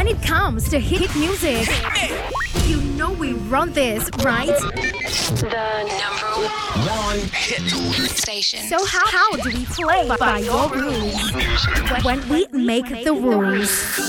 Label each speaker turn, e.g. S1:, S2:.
S1: When it comes to hit music, you know we run this, right?
S2: The number one hit station.
S1: So how do we play by your rules? When we make the rules.